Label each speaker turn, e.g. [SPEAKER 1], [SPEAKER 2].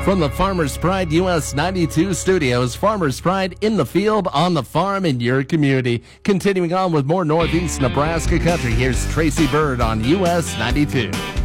[SPEAKER 1] From the Farmers Pride US 92 studios, Farmers Pride in the field, on the farm, in your community. Continuing on with more Northeast Nebraska country, here's Tracy Bird on US 92.